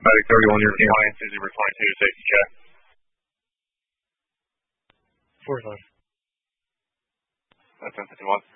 Medic 31, your compliance is over 22, safety check. 45. That's 1051.